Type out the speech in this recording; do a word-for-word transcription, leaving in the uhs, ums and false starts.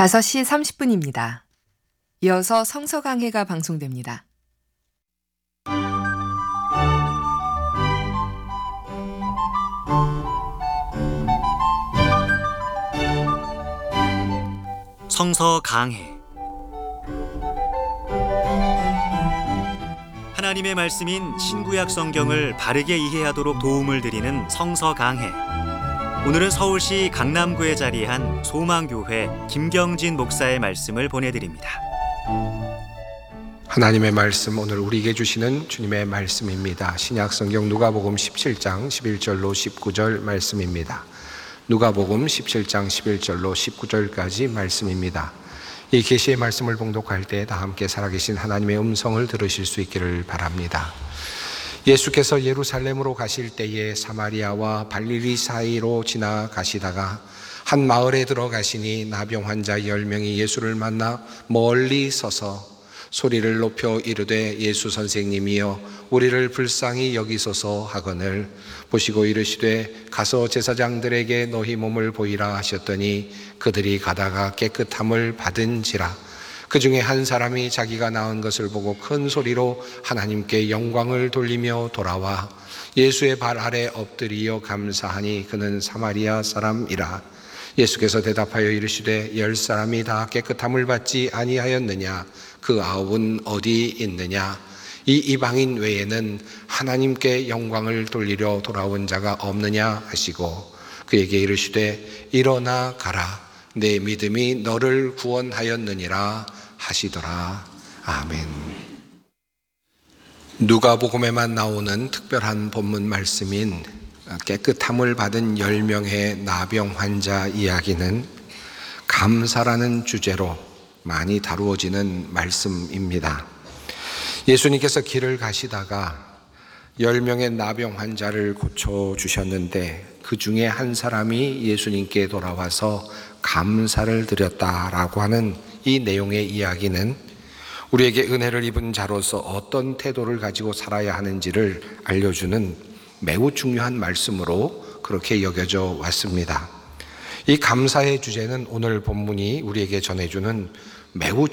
다섯 시 삼십 분입니다. 이어서 성서 강해가 방송됩니다. 성서 강해. 하나님의 말씀인 신구약 성경을 바르게 이해하도록 도움을 드리는 성서 강해. 오늘은 서울시 강남구에 자리한 소망교회 김경진 목사의 말씀을 보내드립니다. 하나님의 말씀, 오늘 우리에게 주시는 주님의 말씀입니다. 신약성경 누가복음 십칠 장 십일 절로 십구 절 말씀입니다. 누가복음 십칠 장 십일 절로 십구 절까지 말씀입니다. 이 계시의 말씀을 봉독할 때 다 함께 살아계신 하나님의 음성을 들으실 수 있기를 바랍니다. 예수께서 예루살렘으로 가실 때에 사마리아와 갈릴리 사이로 지나가시다가 한 마을에 들어가시니 나병 환자 열 명이 예수를 만나 멀리 서서 소리를 높여 이르되 예수 선생님이여 우리를 불쌍히 여기소서 하거늘 보시고 이르시되 가서 제사장들에게 너희 몸을 보이라 하셨더니 그들이 가다가 깨끗함을 받은지라. 그 중에 한 사람이 자기가 나은 것을 보고 큰 소리로 하나님께 영광을 돌리며 돌아와 예수의 발 아래 엎드리어 감사하니 그는 사마리아 사람이라. 예수께서 대답하여 이르시되 열 사람이 다 깨끗함을 받지 아니하였느냐? 그 아홉은 어디 있느냐? 이 이방인 외에는 하나님께 영광을 돌리려 돌아온 자가 없느냐 하시고 그에게 이르시되 일어나 가라, 내 믿음이 너를 구원하였느니라 하시더라. 아멘. 누가복음에만 나오는 특별한 본문 말씀인 깨끗함을 받은 열 명의 나병 환자 이야기는 감사라는 주제로 많이 다루어지는 말씀입니다. 예수님께서 길을 가시다가 열 명의 나병 환자를 고쳐주셨는데 그 중에 한 사람이 예수님께 돌아와서 감사를 드렸다라고 하는 이 내용의 이야기는 우리에게 은혜를 입은 자로서 어떤 태도를 가지고 살아야 하는지를 알려주는 매우 중요한 말씀으로 그렇게 여겨져 왔습니다. 이 감사의 주제는 오늘 본문이 우리에게 전해주는 매우